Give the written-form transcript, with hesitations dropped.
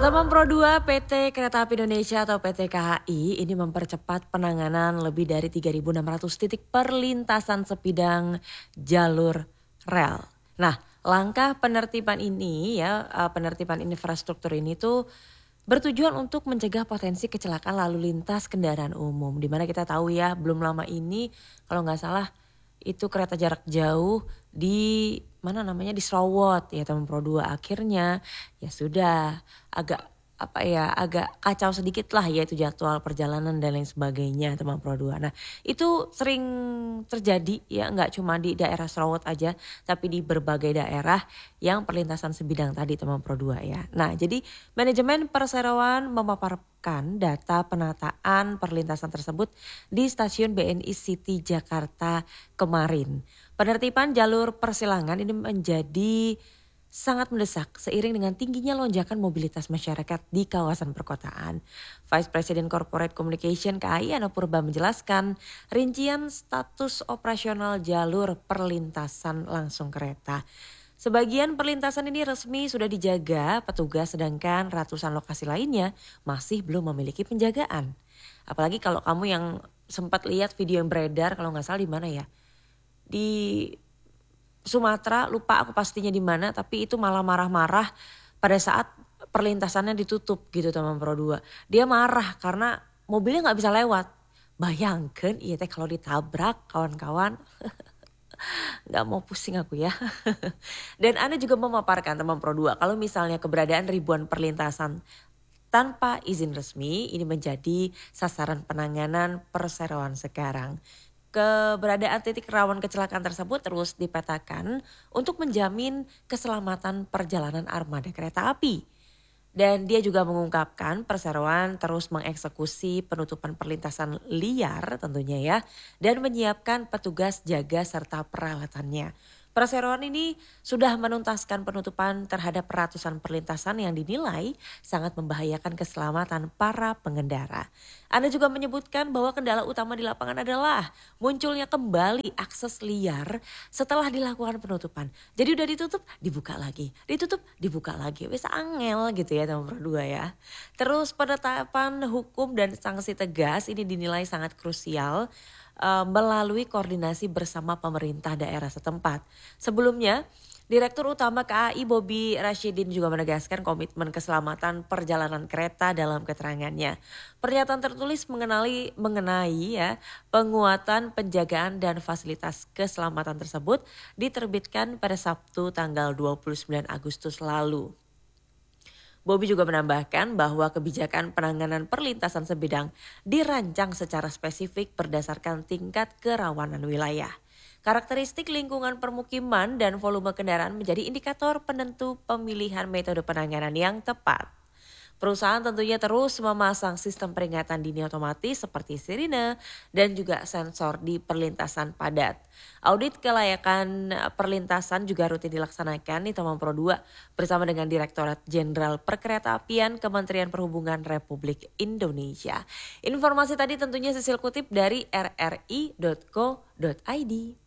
Teman Pro 2 PT Kereta Api Indonesia atau PT KAI ini mempercepat penanganan lebih dari 3.600 titik perlintasan sebidang jalur rel. Nah, langkah penertiban ini penertiban infrastruktur ini tuh bertujuan untuk mencegah potensi kecelakaan lalu lintas kendaraan umum. Di mana kita tahu ya, belum lama ini kalau nggak salah itu kereta jarak jauh di di Slowot ya teman Pro 2. Akhirnya ya sudah agak agak kacau sedikit lah yaitu jadwal perjalanan dan lain sebagainya teman Pro 2. Nah, itu sering terjadi ya, nggak cuma di daerah Slowot aja tapi di berbagai daerah yang perlintasan sebidang tadi teman Pro 2 ya. Nah, jadi manajemen perseroan memaparkan data penataan perlintasan tersebut di stasiun BNI City Jakarta kemarin. Penertiban jalur persilangan ini menjadi sangat mendesak seiring dengan tingginya lonjakan mobilitas masyarakat di kawasan perkotaan. Vice President Corporate Communication KAI Ana Purba menjelaskan rincian status operasional jalur perlintasan langsung kereta. Sebagian perlintasan ini resmi sudah dijaga petugas sedangkan ratusan lokasi lainnya masih belum memiliki penjagaan. Apalagi kalau kamu yang sempat lihat video yang beredar kalau nggak salah di mana ya? Di Sumatera, lupa aku pastinya di mana, tapi itu malah marah-marah pada saat perlintasannya ditutup gitu teman Pro 2. Dia marah karena mobilnya nggak bisa lewat. Bayangkan iya teh kalau ditabrak kawan-kawan. Nggak mau pusing aku ya. Dan Anda juga memaparkan teman Pro 2 kalau misalnya keberadaan ribuan perlintasan tanpa izin resmi ini menjadi sasaran penanganan perseroan sekarang. Keberadaan titik rawan kecelakaan tersebut terus dipetakan untuk menjamin keselamatan perjalanan armada kereta api. Dan dia juga mengungkapkan perseroan terus mengeksekusi penutupan perlintasan liar tentunya ya. Dan menyiapkan petugas jaga serta peralatannya. Perseroan ini sudah menuntaskan penutupan terhadap ratusan perlintasan yang dinilai sangat membahayakan keselamatan para pengendara. Anda juga menyebutkan bahwa kendala utama di lapangan adalah munculnya kembali akses liar setelah dilakukan penutupan. Jadi udah ditutup, dibuka lagi. Ditutup, dibuka lagi. Wes angel gitu ya teman Pro 2 ya. Terus penetapan hukum dan sanksi tegas ini dinilai sangat krusial melalui koordinasi bersama pemerintah daerah setempat. Sebelumnya, Direktur Utama KAI Bobi Rashidin juga menegaskan komitmen keselamatan perjalanan kereta dalam keterangannya. Pernyataan tertulis mengenai penguatan penjagaan dan fasilitas keselamatan tersebut diterbitkan pada Sabtu tanggal 29 Agustus lalu. Bobi juga menambahkan bahwa kebijakan penanganan perlintasan sebidang dirancang secara spesifik berdasarkan tingkat kerawanan wilayah. Karakteristik lingkungan permukiman dan volume kendaraan menjadi indikator penentu pemilihan metode penanganan yang tepat. Perusahaan tentunya terus memasang sistem peringatan dini otomatis seperti sirine dan juga sensor di perlintasan padat. Audit kelayakan perlintasan juga rutin dilaksanakan di teman Pro 2 bersama dengan Direktorat Jenderal Perkeretaapian Kementerian Perhubungan Republik Indonesia. Informasi tadi tentunya Sisil kutip dari rri.co.id.